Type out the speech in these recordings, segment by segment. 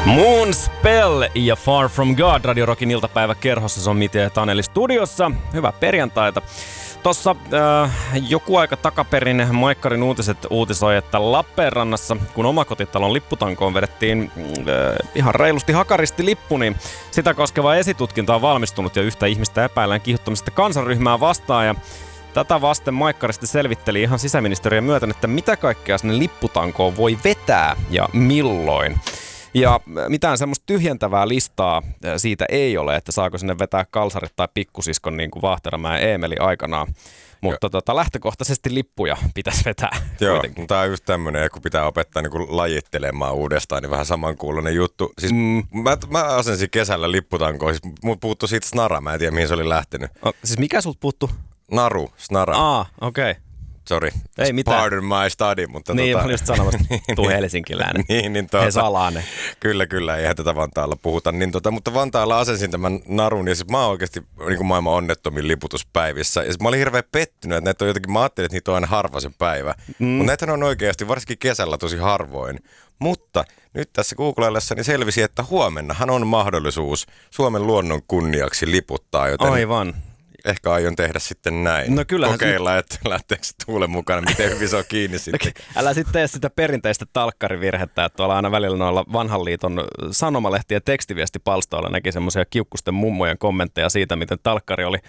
Moonspell ja Far From God Radio Rockin iltapäivä kerhossa. Se on Mitja ja Taneli studiossa. Hyvää perjantaita. Tuossa joku aika takaperin Maikkarin uutiset uutisoi, että Lappeenrannassa, kun omakotitalon lipputankoon vedettiin ihan reilusti hakaristi lippu, niin sitä koskeva esitutkinta on valmistunut ja yhtä ihmistä epäillään kiihottamisesta kansanryhmää vastaan. Ja tätä vasten Maikkaristi selvitteli ihan sisäministeriön myöten, että mitä kaikkea sinne lipputankoon voi vetää ja milloin. Ja mitään semmoista tyhjentävää listaa siitä ei ole, että saako sinne vetää kalsarit tai pikkusiskon niin kuin Vaahteramäen Eemeli aikanaan. Mutta lähtökohtaisesti lippuja pitäisi vetää. Joo, tämä on just tämmöinen, kun pitää opettaa niin kuin lajittelemaan uudestaan, niin vähän samankuuloinen juttu. Siis mä asensin kesällä lipputankoon, siis mut puuttu siitä snara, mä en tiedä mihin se oli lähtenyt. Siis mikä sulta puuttu? Naru, snara. Okei. Okay. Sorry, ei mitään. Pardon my study, mutta niin, mä olin just sanomassa, tuu Helsinkiläinen. niin Hesalainen. Kyllä, eihän tätä Vantaalla puhuta. Mutta Vantaalla asensin tämän narun ja sit mä oon oikeasti niin maailman onnettomin liputuspäivissä. Ja sit mä olin hirveän pettynyt, että näitä on jotenkin, mä ajattelin, että niitä on aina harva sen päivä. Mutta näitä on oikeasti, varsinkin kesällä tosi harvoin. Mutta nyt tässä Googlellessa niin selvisi, että huomennahan on mahdollisuus Suomen luonnon kunniaksi liputtaa, joten aivan. Ehkä aion tehdä sitten näin. No kokeilla, että lähteekö se tuulen mukana, miten hyvin se on kiinni sitten. Älä sitten tee sitä perinteistä talkkarivirhettä, että tuolla aina välillä noilla vanhan liiton sanomalehti- ja tekstiviestipalstoilla näki semmoisia kiukkusten mummojen kommentteja siitä, miten talkkari oli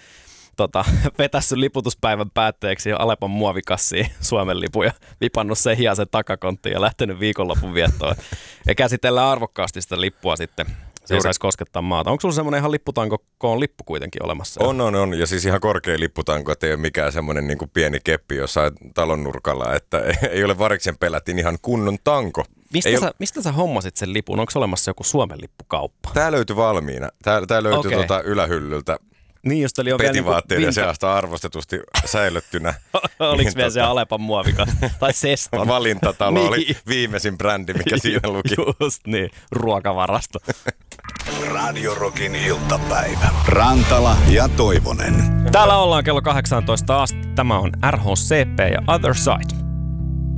vetässyt liputuspäivän päätteeksi jo Alepan muovikassiin Suomen lipuja, vipannut sen hiasen takakonttiin ja lähtenyt viikonlopun viettoon. Ja käsitellään arvokkaasti sitä lippua sitten. Se ei saisi koskettaa maata. Onko sulla semmoinen ihan lipputanko lippu kuitenkin olemassa? On. Ja siis ihan korkea lipputanko, että ei ole mikään semmoinen niin kuin pieni keppi jossain talon nurkalla. Että ei ole variksen pelätin ihan kunnon tanko. Mistä sä hommasit sen lipun? Onko olemassa joku Suomen lippukauppa? Tää löytyi valmiina. Tää löytyi ylähyllyltä. Niin, just oli jo petivaatteiden seasta arvostetusti säilyttynä. Oliko vielä se Alepan muovikas? Tai Seston? Valintatalo niin. Oli viimeisin brändi, mikä siinä luki. Just niin, ruokavarasto. Radio Rockin iltapäivä. Rantala ja Toivonen. Täällä ollaan kello 18 asti. Tämä on RHCP ja Other Side.